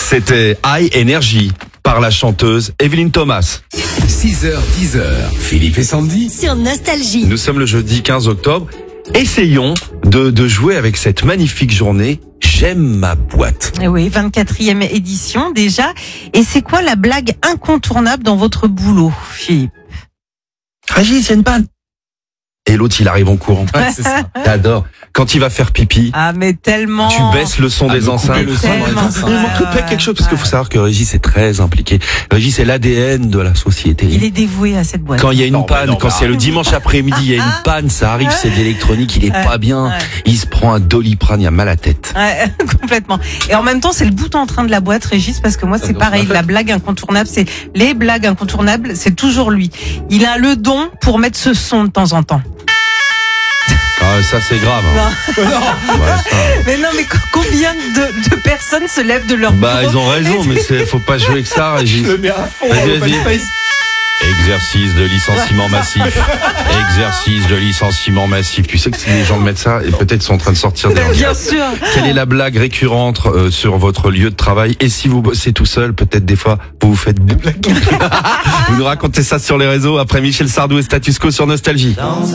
C'était High Energy par la chanteuse Evelyne Thomas. 6h, 10h, Philippe et Sandy. Sur Nostalgie. Nous sommes le jeudi 15 octobre. Essayons de jouer avec cette magnifique journée. J'aime ma boîte. Eh oui, 24e édition déjà. Et c'est quoi la blague incontournable dans votre boulot, Philippe? Régis, il y a une panne. Et l'autre, il arrive en courant. Ouais, c'est ça. J'adore. Quand il va faire pipi, Ah, mais tellement. tu baisses le son des vous enceintes. coupez le son dans les Tellement. enceintes. Il manque quelque chose, parce qu'il faut savoir que Régis est très impliqué. Régis est l'ADN de la société. Il est dévoué à cette boîte. Quand il y a une Non, mais panne, non, quand mais c'est le dimanche après-midi, il y a une panne, ça arrive, c'est de l'électronique, il est pas bien. Ouais. Il se prend un Doliprane, il a mal à la tête. Ouais, complètement. Et en même temps, c'est le bout en train de la boîte, Régis, parce que moi, c'est donc, pareil. en fait. La blague incontournable, c'est les blagues incontournables, c'est toujours lui. Il a le don pour mettre ce son de temps en temps. Ah, ça c'est grave. Hein. Ouais, ça. Mais non, mais combien de personnes se lèvent de leur Bah, bureau ils ont raison, mais faut pas jouer avec ça, Régis. Je le mets à fond. Vas-y, on va vas-y. pas y- Exercice de licenciement massif. Exercice de licenciement massif. Tu sais que si les gens mettent ça, et peut-être sont en train de sortir des Bien sûr. Quelle est la blague récurrente sur votre lieu de travail? Et si vous bossez tout seul, peut-être des fois, vous vous faites blaguer. Vous nous racontez ça sur les réseaux après Michel Sardou et Status Quo sur Nostalgie.